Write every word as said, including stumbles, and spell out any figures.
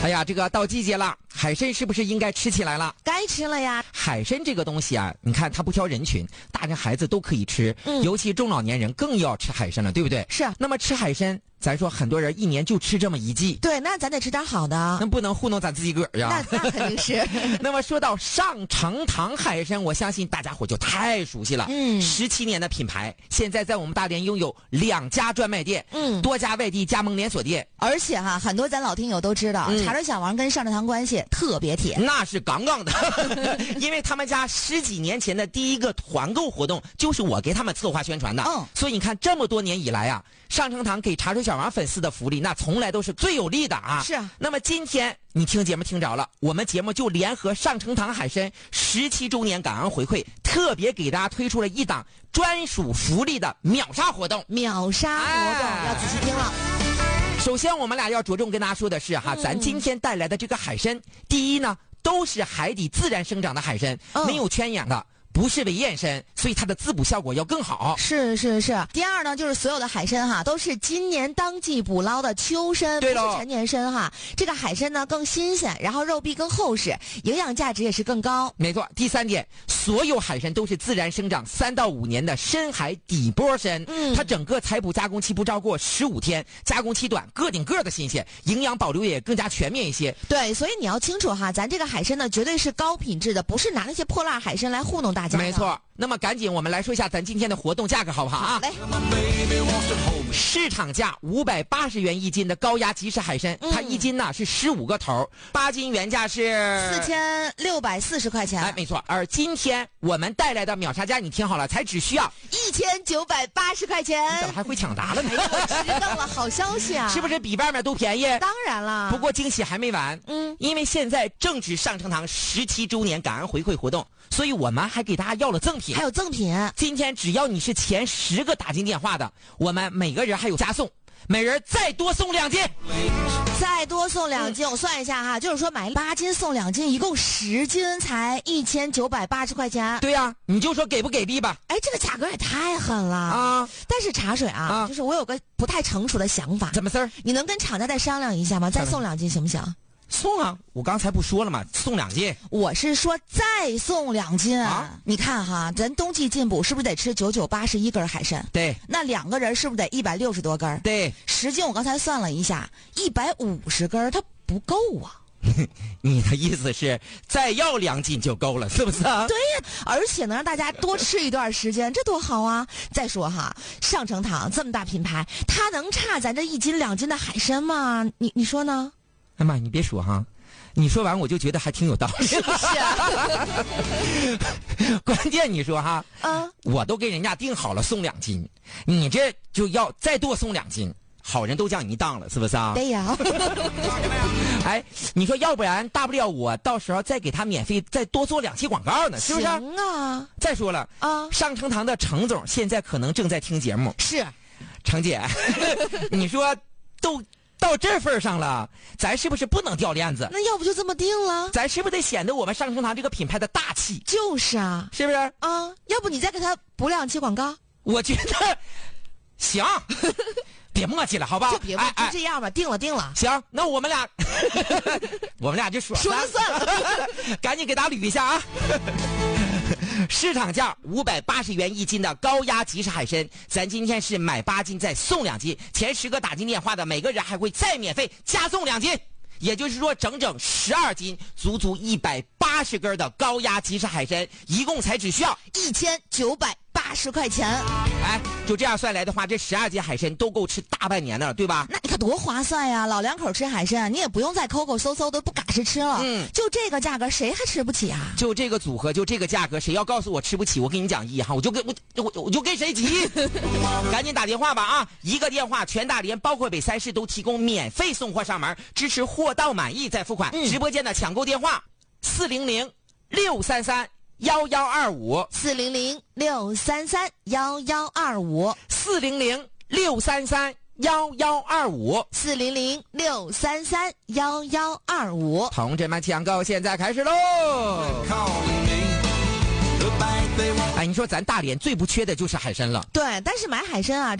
哎呀，这个到季节了，海参是不是应该吃起来了？ 该吃了呀。 海参这个东西啊，你看它不挑人群，大人孩子都可以吃，嗯、尤其中老年人更要吃海参了，对不对？ 是。 那么吃海参，咱说很多人一年就吃这么一季， 对，那咱得吃点好的， 那不能糊弄咱自己个儿呀。 那那肯定是。 那么说到上城堂海参，我相信大家伙就太熟悉了。嗯，十七年的品牌，现在在我们大连拥有两家专卖店，嗯，多家外地加盟连锁店， 而且哈，很多咱老听友都知道，嗯、茶水小王跟上城堂关系特别铁， 那是杠杠的，因为他们家十几年前的第一个团购活动就是我给他们策划宣传的，嗯，所以你看这么多年以来啊，上城堂给茶水小王粉丝的福利，那从来都是最有利的啊。 是啊。 那么今天你听节目听着了，我们节目就联合上城堂海参十七周年感恩回馈，特别给大家推出了一档专属福利的秒杀活动。 秒杀活动、哎、要仔细听了。 首先我们俩要着重跟大家说的是哈、嗯，咱今天带来的这个海参，第一呢，都是海底自然生长的海参，嗯、没有圈养的。不是为验参，所以它的滋补效果要更好。 是是是。第二呢，就是所有的海参哈，都是今年当季捕捞的秋参，不是陈年参哈。这个海参呢更新鲜，然后肉壁更厚实，营养价值也是更高。 没错。第三点，所有海参都是自然生长三到五年的深海底波参，嗯，它整个采捕加工期不超过十五天，加工期短，个顶个的新鲜，营养保留也更加全面一些。 对，所以你要清楚哈，咱这个海参呢绝对是高品质的，不是拿那些破烂海参来糊弄大家。 没错。那么赶紧我们来说一下咱今天的活动价格好不好啊？ 好嘞。 市场价五百八十元一斤的高压即食海参，嗯、它一斤呢是十五个头，八斤原价是四千六百四十块钱。 哎，没错。而今天我们带来的秒杀价，你听好了，才只需要一千九百八十块钱。 你怎么还会抢答了呢？ 哎呦，知道了，好消息啊！ 是不是比外面都便宜？ 当然了。 不过惊喜还没完，嗯，因为现在正值上城堂十七周年感恩回馈活动，所以我们还给大家要了赠品。 还有赠品， 今天只要你是前十个打进电话的，我们每个人还有加送，每人再多送两斤， 再多送两斤。嗯、我算一下哈，就是说买八斤送两斤，一共十斤才一千九百八十块钱。 对呀、啊，你就说给不给力吧？ 哎，这个价格也太狠了啊！但是茶水啊，啊就是我有个不太成熟的想法。 怎么事儿？ 你能跟厂家再商量一下吗？再送两斤行不行？ 送啊！我刚才不说了吗？送两斤。 我是说再送两斤啊！你看哈，咱冬季进补是不是得吃九九八十一根海参？ 对。 那两个人是不是得一百六十多根？ 对。 十斤我刚才算了一下，一百五十根它不够啊。 你的意思是再要两斤就够了，是不是啊？ 对呀，而且能让大家多吃一段时间，这多好啊！再说哈，上城堂这么大品牌，它能差咱这一斤两斤的海参吗？你你说呢？ 哎妈，你别说哈，你说完我就觉得还挺有道理， 是不是啊？ 关键你说哈， 啊， 我都给人家定好了送两斤，你这就要再多送两斤，好人都叫你当了，是不是啊？ 对呀。 哎，你说要不然大不了我到时候再给他免费再多做两期广告呢，是不是？ 行啊。 再说了啊，上城堂的程总现在可能正在听节目， 是， 程姐，你说都到这份上了，咱是不是不能掉链子？ 那要不就这么定了？ 咱是不是得显得我们上城堂这个品牌的大气？ 就是啊， 是不是啊？要不你再给他补两期广告？ 我觉得行。别磨叽了，好吧？ 就别磨，就这样吧，定了定了。 行，那我们俩，我们俩就说说了算了， 赶紧给大家捋一下啊！市场价五百八十元一斤的高压即食海参，咱今天是买八斤再送两斤，前十个打进电话的每个人还会再免费加送两斤，也就是说整整十二斤，足足一百八十根的高压即食海参，一共才只需要一千九百八十块钱。 哎，就这样算来的话，这十二斤海参都够吃大半年的了，对吧？ 那你可多划算呀！老两口吃海参，你也不用再抠抠搜搜的不嘎实吃了。嗯，就这个价格，谁还吃不起啊？ 就这个组合，就这个价格，谁要告诉我吃不起，我跟你讲一哈，我就跟我我我就跟谁急。赶紧打电话吧啊！一个电话，全大连包括北三市都提供免费送货上门，支持货到满意再付款。嗯、直播间的抢购电话：四零零六三三。幺幺二五四零零六三三幺幺二五四零零六三三幺幺二五四零零六三三幺幺二五， 同志们抢购现在开始喽！哎，你说咱大连最不缺的就是海参了。 对，但是买海参啊。